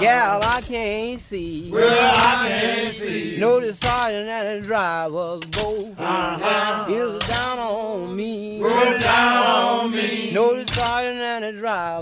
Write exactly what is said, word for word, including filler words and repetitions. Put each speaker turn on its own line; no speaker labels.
Gal, I can't see.
Well, I can't see.
Know the sergeant and the driver's boat
Uh-huh.
is down on me.
Go down on me.
Know the sergeant and the driver.